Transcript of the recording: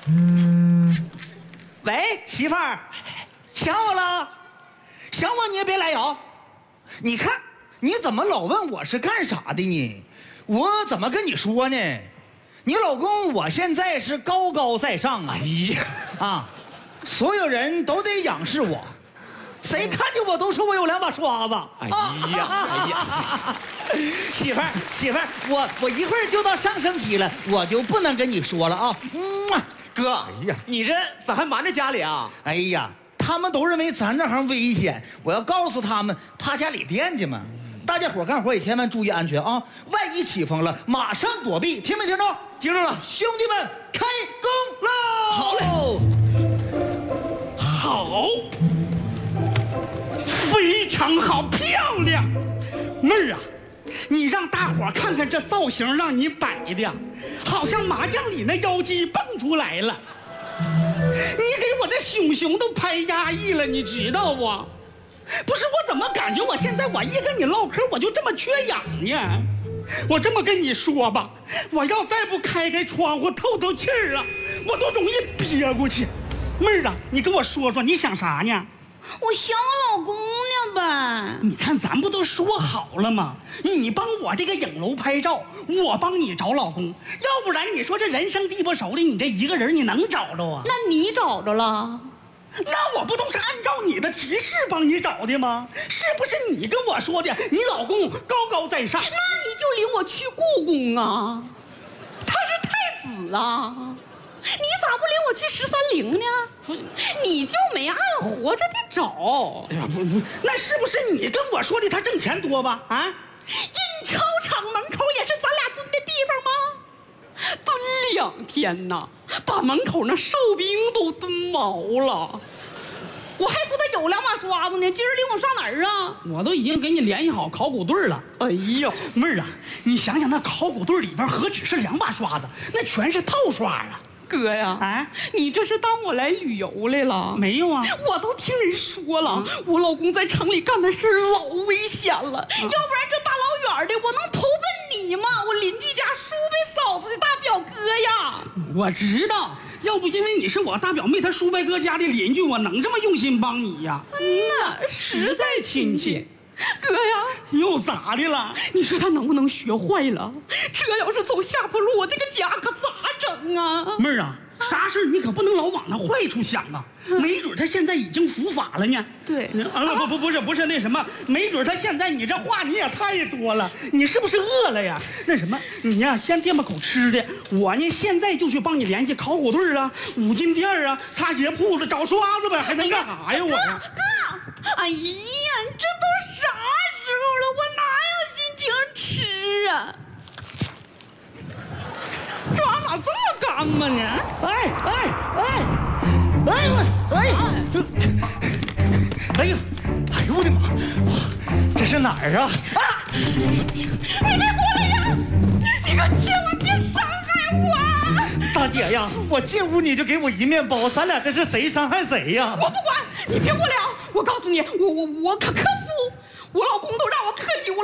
喂，媳妇儿，想我了？想我你也别来摇。你看你怎么老问我是干啥的呢？我怎么跟你说呢？你老公我现在是高高在上啊！所有人都得仰视我，谁看见我都说我有两把刷子。 哎呀， 媳妇儿，我一会儿就到上升期了，我就不能跟你说了啊。 哥，你这咋还瞒着家里啊？ 哎呀，他们都认为咱这行危险，我要告诉他们，怕家里惦记嘛。大家伙干活也千万注意安全啊！万一起风了，马上躲避，听没听着？ 听着了， 兄弟们，开工喽！ 好嘞， 好，非常好，漂亮，妹儿啊！你让大伙看看这造型，让你摆的，好像麻将里那妖姬蹦出来了。你给我这熊都拍压抑了，你知道不？不是，我怎么感觉我现在我一跟你唠嗑，我就这么缺氧呢？我这么跟你说吧，我要再不开窗户透气儿啊，我都容易憋过去。妹儿啊，你跟我说说你想啥呢？ 我想我老公呢呗。 你看咱不都说好了吗？你帮我这个影楼拍照，我帮你找老公，要不然你说这人生地不熟的，你这一个人你能找着啊？ 那你找着了？ 那我不都是按照你的提示帮你找的吗？是不是你跟我说的？你老公高高在上， 那你就领我去故宫啊，他是太子啊，你咋不领我去13陵呢？你就没按活着的找， 对吧？不，那是不是你跟我说的他挣钱多吧？啊， 印钞厂门口也是咱俩蹲的地方吗？蹲2天呐，把门口那哨兵都蹲毛了。我还说他有两把刷子呢，今儿领我上哪儿啊？ 我都已经给你联系好考古队了。 哎呀， 妹儿啊，你想想那考古队里边何止是2把刷子，那全是套刷啊！ 哥呀， 啊， 你这是当我来旅游来了？ 没有啊， 我都听人说了，我老公在厂里干的事儿老危险了，要不然这大老远的我能投奔你吗？我邻居家叔伯嫂子的大表哥呀！ 我知道，要不因为你是我大表妹她叔伯哥家的邻居，我能这么用心帮你呀？ 那实在亲切。哥呀， 又咋的了？ 你说他能不能学坏了？这要是走下坡路，我这个家可咋整啊？ 妹儿啊，啥事你可不能老往那坏处想啊！没准他现在已经伏法了呢。 对， 不是那什么，没准他现在你这话你也太多了，你是不是饿了呀？那什么，你呀先垫吧口吃的，我呢现在就去帮你联系考古队啊、五金店啊、擦鞋铺子、找刷子呗，还能干啥呀我呀？ 哥，哎呀，这都啥时候了，我哪有心情吃啊？抓咋这么干巴呢？ 哎呦我的妈！这是哪儿啊？ 你别过来呀！你可千万别伤害我！ 大姐呀，我进屋你就给我一面包，咱俩这是谁伤害谁呀？ 我不管，你别过来啊！我告诉你，我可服，我老公都让我可丢了。